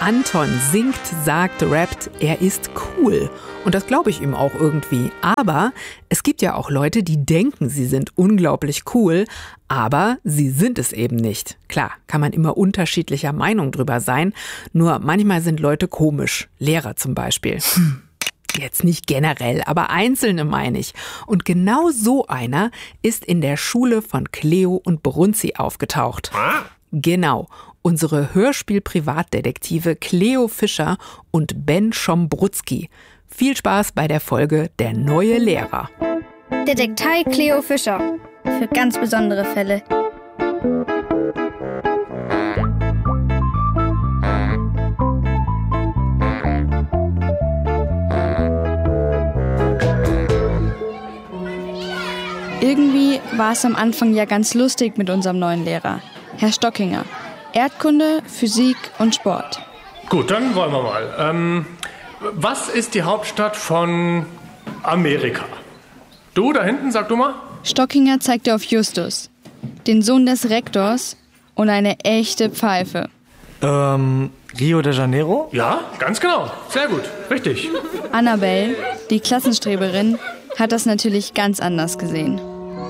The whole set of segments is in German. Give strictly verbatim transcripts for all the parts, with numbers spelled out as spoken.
Anton singt, sagt, rappt, er ist cool. Und das glaube ich ihm auch irgendwie. Aber es gibt ja auch Leute, die denken, sie sind unglaublich cool, aber sie sind es eben nicht. Klar, kann man immer unterschiedlicher Meinung drüber sein, nur manchmal sind Leute komisch. Lehrer zum Beispiel. Hm. Jetzt nicht generell, aber Einzelne meine ich. Und genau so einer ist in der Schule von Cleo und Brunzi aufgetaucht. Genau, unsere Hörspiel-Privatdetektive Cleo Fischer und Ben Schombrutzki. Viel Spaß bei der Folge Der neue Lehrer. Detektei Cleo Fischer. Für ganz besondere Fälle. Irgendwie war es am Anfang ja ganz lustig mit unserem neuen Lehrer, Herr Stockinger. Erdkunde, Physik und Sport. Gut, dann wollen wir mal. Ähm, was ist die Hauptstadt von Amerika? Du, da hinten, sag du mal. Stockinger zeigte auf Justus, den Sohn des Rektors und eine echte Pfeife. Ähm, Rio de Janeiro? Ja, ganz genau. Sehr gut, richtig. Annabelle, die Klassenstreberin, hat das natürlich ganz anders gesehen.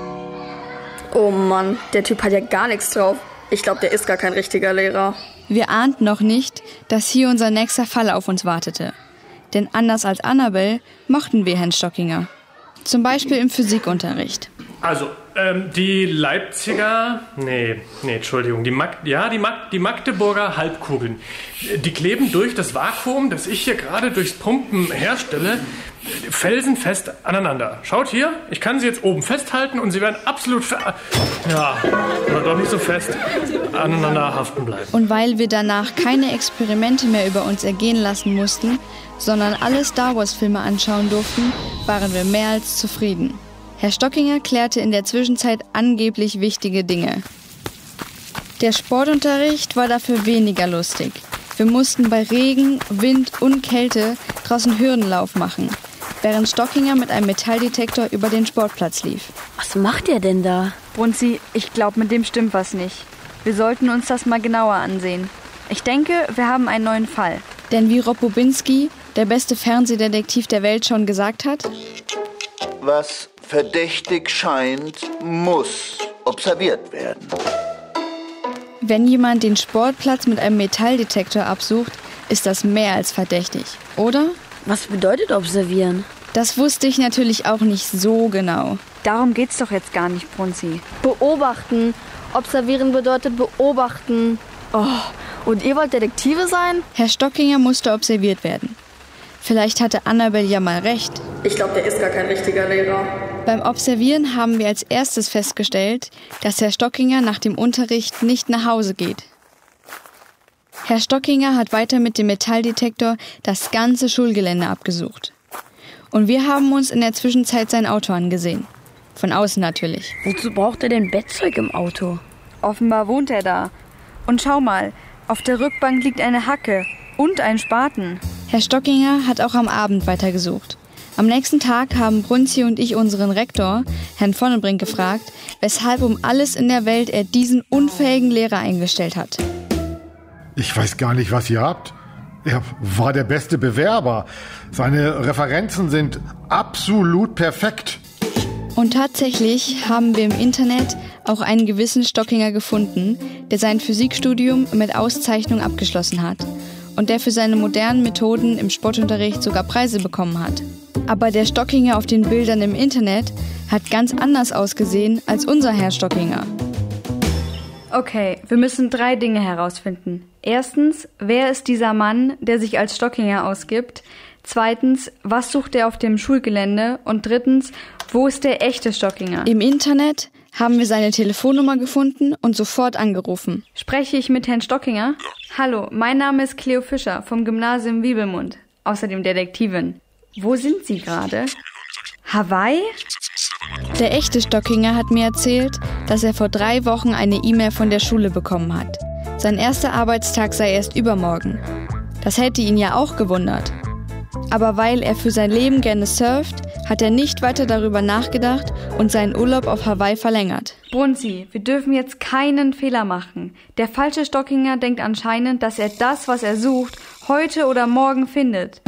Oh Mann, der Typ hat ja gar nichts drauf. Ich glaube, der ist gar kein richtiger Lehrer. Wir ahnten noch nicht, dass hier unser nächster Fall auf uns wartete. Denn anders als Annabelle mochten wir Herrn Stockinger. Zum Beispiel im Physikunterricht. Also, ähm, die Leipziger, nee, nee, Entschuldigung, die Mag, ja, die, Mag, die Magdeburger Halbkugeln, die kleben durch das Vakuum, das ich hier gerade durchs Pumpen herstelle, felsenfest aneinander. Schaut hier, ich kann sie jetzt oben festhalten und sie werden absolut, fe- ja, oder doch nicht so fest aneinander haften bleiben. Und weil wir danach keine Experimente mehr über uns ergehen lassen mussten, sondern alle Star Wars Filme anschauen durften, waren wir mehr als zufrieden. Herr Stockinger klärte in der Zwischenzeit angeblich wichtige Dinge. Der Sportunterricht war dafür weniger lustig. Wir mussten bei Regen, Wind und Kälte draußen Hürdenlauf machen, während Stockinger mit einem Metalldetektor über den Sportplatz lief. Was macht ihr denn da? Brunzi, ich glaube, mit dem stimmt was nicht. Wir sollten uns das mal genauer ansehen. Ich denke, wir haben einen neuen Fall. Denn wie Rob Bobinski, der beste Fernsehdetektiv der Welt, schon gesagt hat: Was verdächtig scheint, muss observiert werden. Wenn jemand den Sportplatz mit einem Metalldetektor absucht, ist das mehr als verdächtig, oder? Was bedeutet observieren? Das wusste ich natürlich auch nicht so genau. Darum geht's doch jetzt gar nicht, Brunzi. Beobachten. Observieren bedeutet beobachten. Oh, und ihr wollt Detektive sein? Herr Stockinger musste observiert werden. Vielleicht hatte Annabelle ja mal recht. Ich glaube, der ist gar kein richtiger Lehrer. Beim Observieren haben wir als erstes festgestellt, dass Herr Stockinger nach dem Unterricht nicht nach Hause geht. Herr Stockinger hat weiter mit dem Metalldetektor das ganze Schulgelände abgesucht. Und wir haben uns in der Zwischenzeit sein Auto angesehen. Von außen natürlich. Wozu braucht er denn Bettzeug im Auto? Offenbar wohnt er da. Und schau mal, auf der Rückbank liegt eine Hacke und ein Spaten. Herr Stockinger hat auch am Abend weitergesucht. Am nächsten Tag haben Brunzi und ich unseren Rektor, Herrn Vonnebrink, gefragt, weshalb um alles in der Welt er diesen unfähigen Lehrer eingestellt hat. Ich weiß gar nicht, was ihr habt. Er war der beste Bewerber. Seine Referenzen sind absolut perfekt. Und tatsächlich haben wir im Internet auch einen gewissen Stockinger gefunden, der sein Physikstudium mit Auszeichnung abgeschlossen hat und der für seine modernen Methoden im Sportunterricht sogar Preise bekommen hat. Aber der Stockinger auf den Bildern im Internet hat ganz anders ausgesehen als unser Herr Stockinger. Okay, wir müssen drei Dinge herausfinden. Erstens, wer ist dieser Mann, der sich als Stockinger ausgibt? Zweitens, was sucht er auf dem Schulgelände? Und drittens, wo ist der echte Stockinger? Im Internet haben wir seine Telefonnummer gefunden und sofort angerufen. Spreche ich mit Herrn Stockinger? Hallo, mein Name ist Cleo Fischer vom Gymnasium Wiebelmund, außerdem Detektivin. Wo sind Sie gerade? Hawaii? Der echte Stockinger hat mir erzählt, dass er vor drei Wochen eine E-Mail von der Schule bekommen hat. Sein erster Arbeitstag sei erst übermorgen. Das hätte ihn ja auch gewundert. Aber weil er für sein Leben gerne surft, hat er nicht weiter darüber nachgedacht und seinen Urlaub auf Hawaii verlängert. Brunzi, wir dürfen jetzt keinen Fehler machen. Der falsche Stockinger denkt anscheinend, dass er das, was er sucht, heute oder morgen findet.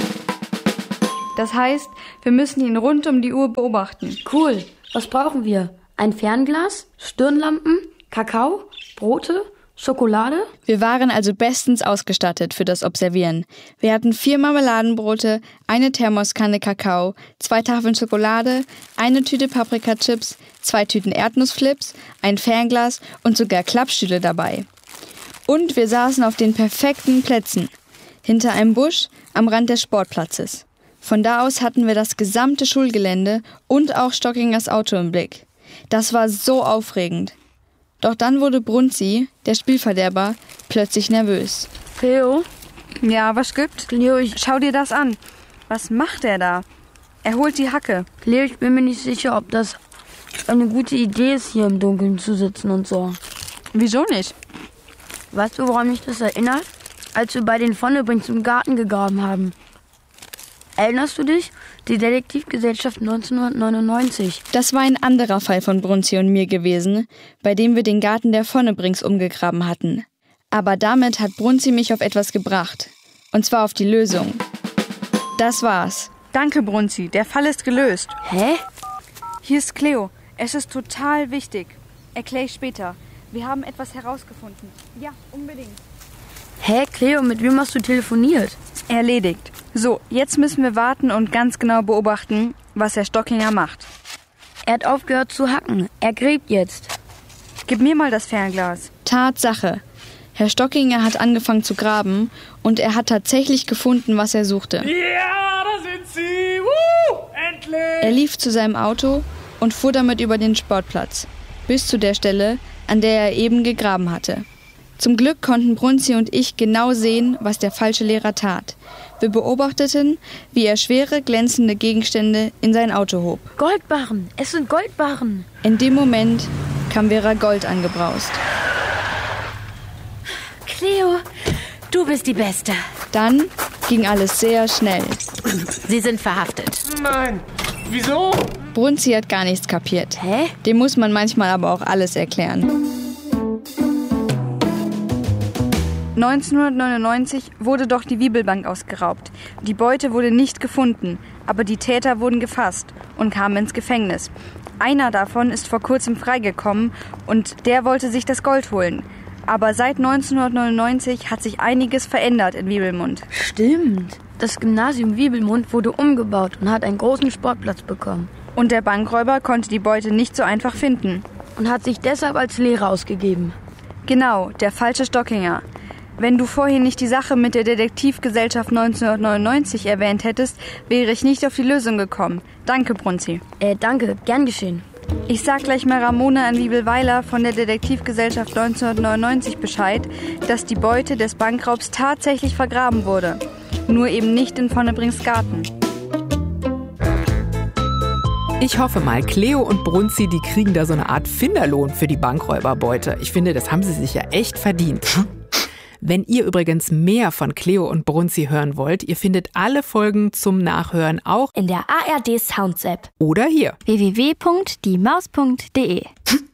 Das heißt, wir müssen ihn rund um die Uhr beobachten. Cool. Was brauchen wir? Ein Fernglas, Stirnlampen, Kakao, Brote, Schokolade? Wir waren also bestens ausgestattet für das Observieren. Wir hatten vier Marmeladenbrote, eine Thermoskanne Kakao, zwei Tafeln Schokolade, eine Tüte Paprikachips, zwei Tüten Erdnussflips, ein Fernglas und sogar Klappstühle dabei. Und wir saßen auf den perfekten Plätzen. Hinter einem Busch am Rand des Sportplatzes. Von da aus hatten wir das gesamte Schulgelände und auch Stockingers Auto im Blick. Das war so aufregend. Doch dann wurde Brunzi, der Spielverderber, plötzlich nervös. Cleo? Ja, was gibt's? Cleo, ich... Schau dir das an. Was macht er da? Er holt die Hacke. Cleo, ich bin mir nicht sicher, ob das eine gute Idee ist, hier im Dunkeln zu sitzen und so. Wieso nicht? Weißt du, woran mich das erinnert? Als wir bei den Vonnebrings im Garten gegraben haben. Erinnerst du dich? Die Detektivgesellschaft neunzehnhundertneunundneunzig. Das war ein anderer Fall von Brunzi und mir gewesen, bei dem wir den Garten der Vonnebrings umgegraben hatten. Aber damit hat Brunzi mich auf etwas gebracht. Und zwar auf die Lösung. Das war's. Danke, Brunzi. Der Fall ist gelöst. Hä? Hier ist Cleo. Es ist total wichtig. Erkläre ich später. Wir haben etwas herausgefunden. Ja, unbedingt. Hä, Cleo, mit wem hast du telefoniert? Erledigt. So, jetzt müssen wir warten und ganz genau beobachten, was Herr Stockinger macht. Er hat aufgehört zu hacken. Er gräbt jetzt. Gib mir mal das Fernglas. Tatsache. Herr Stockinger hat angefangen zu graben und er hat tatsächlich gefunden, was er suchte. Ja, da sind sie! Woo! Endlich! Er lief zu seinem Auto und fuhr damit über den Sportplatz, bis zu der Stelle, an der er eben gegraben hatte. Zum Glück konnten Brunzi und ich genau sehen, was der falsche Lehrer tat. Wir beobachteten, wie er schwere, glänzende Gegenstände in sein Auto hob. Goldbarren! Es sind Goldbarren! In dem Moment kam Vera Gold angebraust. Cleo, du bist die Beste. Dann ging alles sehr schnell. Sie sind verhaftet. Nein, wieso? Brunzi hat gar nichts kapiert. Hä? Dem muss man manchmal aber auch alles erklären. neunzehnhundertneunundneunzig wurde doch die Wiebelbank ausgeraubt. Die Beute wurde nicht gefunden, aber die Täter wurden gefasst und kamen ins Gefängnis. Einer davon ist vor kurzem freigekommen und der wollte sich das Gold holen. Aber seit neunzehnhundertneunundneunzig hat sich einiges verändert in Wiebelmund. Stimmt. Das Gymnasium Wiebelmund wurde umgebaut und hat einen großen Sportplatz bekommen. Und der Bankräuber konnte die Beute nicht so einfach finden. Und hat sich deshalb als Lehrer ausgegeben. Genau, der falsche Stockinger. Wenn du vorhin nicht die Sache mit der Detektivgesellschaft neunzehnhundertneunundneunzig erwähnt hättest, wäre ich nicht auf die Lösung gekommen. Danke, Brunzi. Äh, danke. Gern geschehen. Ich sag gleich mal Ramona in Wiebelweiler von der Detektivgesellschaft neunzehnhundertneunundneunzig Bescheid, dass die Beute des Bankraubs tatsächlich vergraben wurde. Nur eben nicht in Vonnebrings Garten. Ich hoffe mal, Cleo und Brunzi, die kriegen da so eine Art Finderlohn für die Bankräuberbeute. Ich finde, das haben sie sich ja echt verdient. Wenn ihr übrigens mehr von Cleo und Brunzi hören wollt, ihr findet alle Folgen zum Nachhören auch in der A R D Sounds App oder hier w w w punkt die maus punkt d e.